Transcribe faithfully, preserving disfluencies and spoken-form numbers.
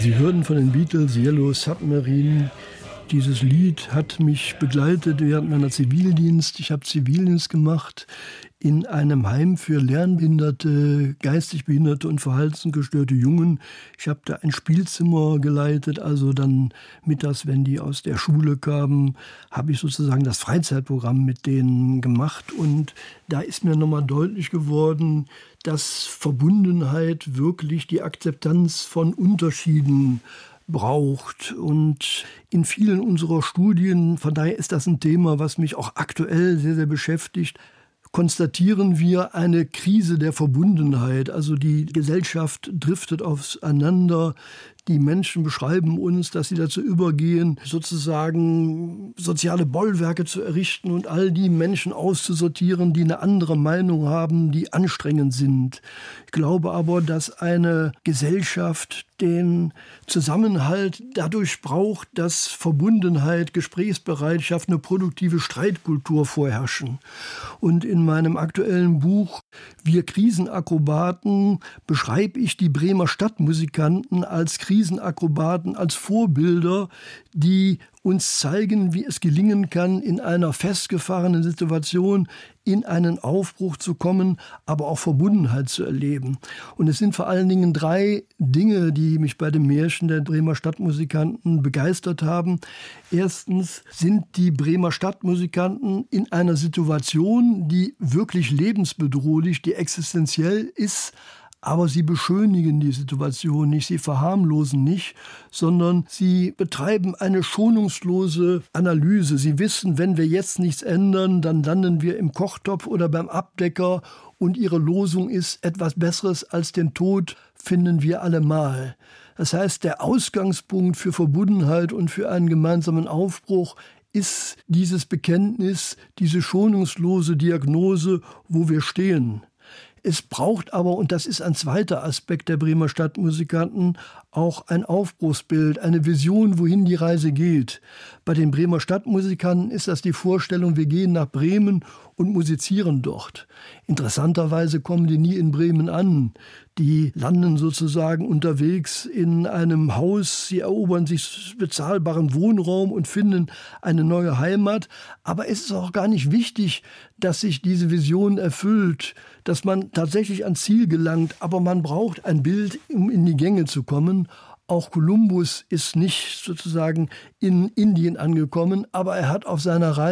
Sie hörten von den Beatles Yellow Submarine. Dieses Lied hat mich begleitet während meiner Zivildienst. Ich habe Zivildienst gemacht in einem Heim für lernbehinderte, geistig behinderte und verhaltensgestörte Jungen. Ich habe da ein Spielzimmer geleitet, also dann mittags, wenn die aus der Schule kamen, habe ich sozusagen das Freizeitprogramm mit denen gemacht. Und da ist mir nochmal deutlich geworden, dass Verbundenheit wirklich die Akzeptanz von Unterschieden braucht. Und in vielen unserer Studien, von daher ist das ein Thema, was mich auch aktuell sehr, sehr beschäftigt, konstatieren wir eine Krise der Verbundenheit. Also die Gesellschaft driftet auseinander. Die Menschen beschreiben uns, dass sie dazu übergehen, sozusagen soziale Bollwerke zu errichten und all die Menschen auszusortieren, die eine andere Meinung haben, die anstrengend sind. Ich glaube aber, dass eine Gesellschaft den Zusammenhalt dadurch braucht, dass Verbundenheit, Gesprächsbereitschaft, eine produktive Streitkultur vorherrschen. Und in meinem aktuellen Buch Wir Krisenakrobaten beschreibe ich die Bremer Stadtmusikanten als Krisenakrobaten, als Vorbilder, die uns zeigen, wie es gelingen kann, in einer festgefahrenen Situation in einen Aufbruch zu kommen, aber auch Verbundenheit zu erleben. Und es sind vor allen Dingen drei Dinge, die mich bei dem Märchen der Bremer Stadtmusikanten begeistert haben. Erstens sind die Bremer Stadtmusikanten in einer Situation, die wirklich lebensbedrohlich, die existenziell ist, aber sie beschönigen die Situation nicht, sie verharmlosen nicht, sondern sie betreiben eine schonungslose Analyse. Sie wissen, wenn wir jetzt nichts ändern, dann landen wir im Kochtopf oder beim Abdecker und ihre Losung ist, etwas Besseres als den Tod finden wir allemal. Das heißt, der Ausgangspunkt für Verbundenheit und für einen gemeinsamen Aufbruch ist dieses Bekenntnis, diese schonungslose Diagnose, wo wir stehen. Es braucht aber, und das ist ein zweiter Aspekt der Bremer Stadtmusikanten, auch ein Aufbruchsbild, eine Vision, wohin die Reise geht. Bei den Bremer Stadtmusikanten ist das die Vorstellung, wir gehen nach Bremen und musizieren dort. Interessanterweise kommen die nie in Bremen an. Die landen sozusagen unterwegs in einem Haus, sie erobern sich bezahlbaren Wohnraum und finden eine neue Heimat. Aber es ist auch gar nicht wichtig, dass sich diese Vision erfüllt, dass man tatsächlich ans Ziel gelangt. Aber man braucht ein Bild, um in die Gänge zu kommen. Auch Kolumbus ist nicht sozusagen in Indien angekommen, aber er hat auf seiner Reise